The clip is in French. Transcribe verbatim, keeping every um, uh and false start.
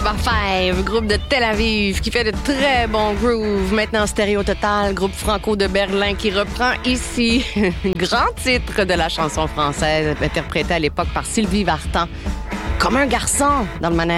Number five, groupe de Tel Aviv qui fait de très bons grooves. Maintenant Stéréo Total, groupe franco de Berlin qui reprend ici un grand titre de la chanson française interprété à l'époque par Sylvie Vartan. Comme un garçon dans le manège.